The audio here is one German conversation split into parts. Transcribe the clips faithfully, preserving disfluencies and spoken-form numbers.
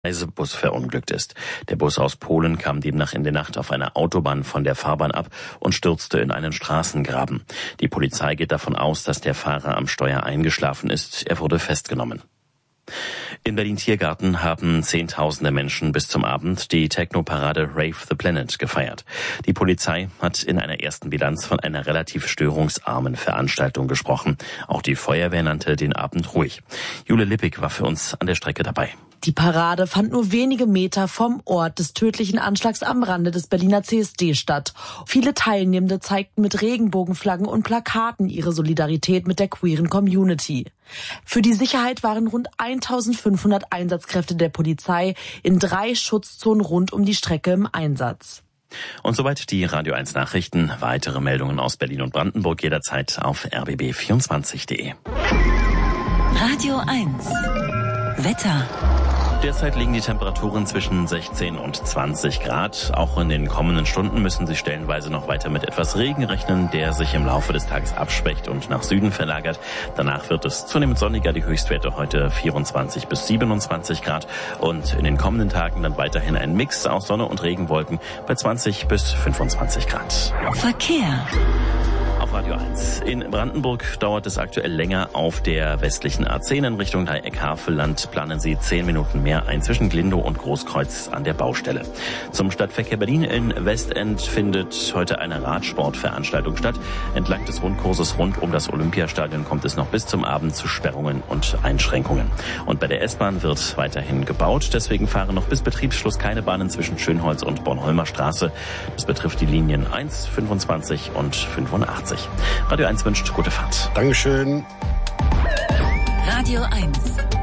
Reisebus verunglückt ist. Der Bus aus Polen kam demnach in der Nacht auf einer Autobahn von der Fahrbahn ab und stürzte in einen Straßengraben. Die Polizei geht davon aus, dass der Fahrer am Steuer eingeschlafen ist. Er wurde festgenommen. In Berlin-Tiergarten haben Zehntausende Menschen bis zum Abend die Techno-Parade Rave the Planet gefeiert. Die Polizei hat in einer ersten Bilanz von einer relativ störungsarmen Veranstaltung gesprochen. Auch die Feuerwehr nannte den Abend ruhig. Jule Lippig war für uns an der Strecke dabei. Die Parade fand nur wenige Meter vom Ort des tödlichen Anschlags am Rande des Berliner C S D statt. Viele Teilnehmende zeigten mit Regenbogenflaggen und Plakaten ihre Solidarität mit der queeren Community. Für die Sicherheit waren rund eintausendfünfhundert Einsatzkräfte der Polizei in drei Schutzzonen rund um die Strecke im Einsatz. Und soweit die Radio eins Nachrichten. Weitere Meldungen aus Berlin und Brandenburg jederzeit auf r b b vierundzwanzig punkt de. Radio eins Wetter. Derzeit liegen die Temperaturen zwischen sechzehn und zwanzig Grad. Auch in den kommenden Stunden müssen Sie stellenweise noch weiter mit etwas Regen rechnen, der sich im Laufe des Tages abschwächt und nach Süden verlagert. Danach wird es zunehmend sonniger, die Höchstwerte heute vierundzwanzig bis siebenundzwanzig Grad. Und in den kommenden Tagen dann weiterhin ein Mix aus Sonne und Regenwolken bei zwanzig bis fünfundzwanzig Grad. Verkehr. Auf Radio eins. In Brandenburg dauert es aktuell länger. Auf der westlichen A zehn in Richtung Dreieck-Havelland planen Sie zehn Minuten mehr ein zwischen Glindow und Großkreuz an der Baustelle. Zum Stadtverkehr Berlin in Westend findet heute eine Radsportveranstaltung statt. Entlang des Rundkurses rund um das Olympiastadion kommt es noch bis zum Abend zu Sperrungen und Einschränkungen. Und bei der S-Bahn wird weiterhin gebaut. Deswegen fahren noch bis Betriebsschluss keine Bahnen zwischen Schönholz und Bornholmer Straße. Das betrifft die Linien eins, fünfundzwanzig und fünfundachtzig. Radio eins wünscht gute Fahrt. Dankeschön. Radio eins.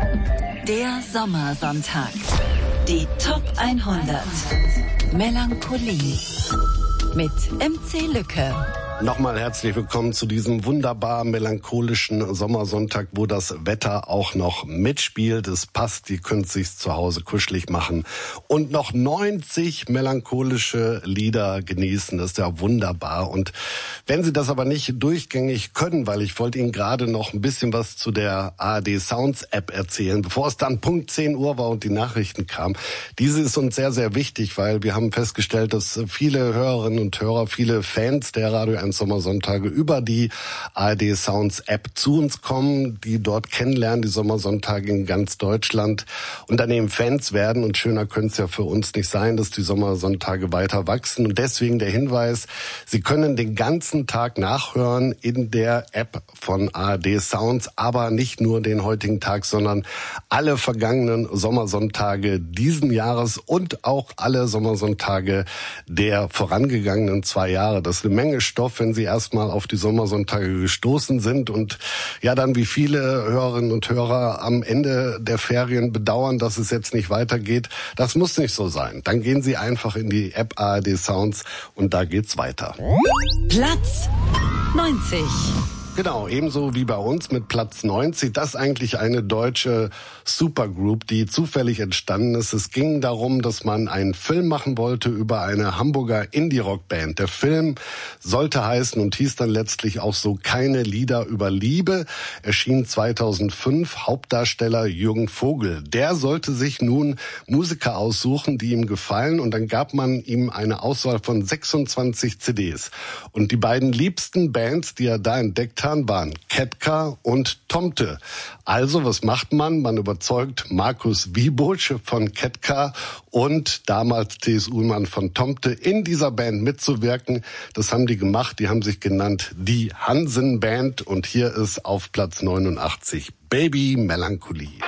Der Sommersonntag. Die Top hundert. Melancholie. Mit M C Lücke. Nochmal herzlich willkommen zu diesem wunderbar melancholischen Sommersonntag, wo das Wetter auch noch mitspielt. Es passt, ihr könnt sich zu Hause kuschelig machen und noch neunzig melancholische Lieder genießen. Das ist ja wunderbar. Und wenn Sie das aber nicht durchgängig können, weil ich wollte Ihnen gerade noch ein bisschen was zu der A R D Sounds App erzählen, bevor es dann Punkt zehn Uhr war und die Nachrichten kamen. Diese ist uns sehr, sehr wichtig, weil wir haben festgestellt, dass viele Hörerinnen und Hörer, viele Fans der Radio eins Sommersonntage über die A R D Sounds App zu uns kommen, die dort kennenlernen, die Sommersonntage in ganz Deutschland und dann eben Fans werden. Und schöner könnte es ja für uns nicht sein, dass die Sommersonntage weiter wachsen. Und deswegen der Hinweis, Sie können den ganzen Tag nachhören in der App von A R D Sounds, aber nicht nur den heutigen Tag, sondern alle vergangenen Sommersonntage diesen Jahres und auch alle Sommersonntage der vorangegangenen zwei Jahre. Das ist eine Menge Stoff, wenn Sie erstmal auf die Sommersonntage gestoßen sind und ja dann wie viele Hörerinnen und Hörer am Ende der Ferien bedauern, dass es jetzt nicht weitergeht. Das muss nicht so sein. Dann gehen Sie einfach in die App A R D Sounds und da geht's weiter. Platz neunzig. Genau, ebenso wie bei uns mit Platz neunzig. Das ist eigentlich eine deutsche Supergroup, die zufällig entstanden ist. Es ging darum, dass man einen Film machen wollte über eine Hamburger Indie-Rock-Band. Der Film sollte heißen und hieß dann letztlich auch so Keine Lieder über Liebe. Erschien zweitausendfünf, Hauptdarsteller Jürgen Vogel. Der sollte sich nun Musiker aussuchen, die ihm gefallen. Und dann gab man ihm eine Auswahl von sechsundzwanzig C Ds. Und die beiden liebsten Bands, die er da entdeckt hat, waren Ketka und Tomte. Also, was macht man? Man überzeugt Markus Wiebusch von Ketka und damals T S Ullmann von Tomte in dieser Band mitzuwirken. Das haben die gemacht. Die haben sich genannt die Hansen Band und hier ist auf Platz neunundachtzig Baby Melancholie.